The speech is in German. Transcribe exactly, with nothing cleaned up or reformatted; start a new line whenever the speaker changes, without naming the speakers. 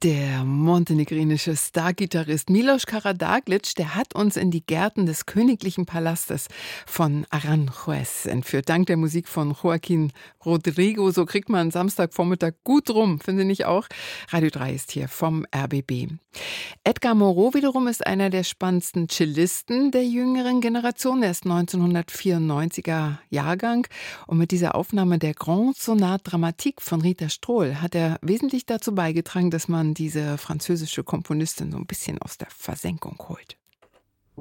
Der montenegrinische Stargitarrist Milos Karađagić, der hat uns in die Gärten des königlichen Palastes von Aranjuez entführt. Dank der Musik von Joaquín Rodrigo. So kriegt man Samstagvormittag gut rum, finde ich auch. Radio drei ist hier vom R B B. Edgar Moreau wiederum ist einer der spannendsten Cellisten der jüngeren Generation. Er ist neunzehnhundertvierundneunziger Jahrgang. Und mit dieser Aufnahme der Grande Sonate Dramatique von Rita Strohl hat er wesentlich dazu beigetragen, dass man diese französische Komponistin so ein bisschen aus der Versenkung holt.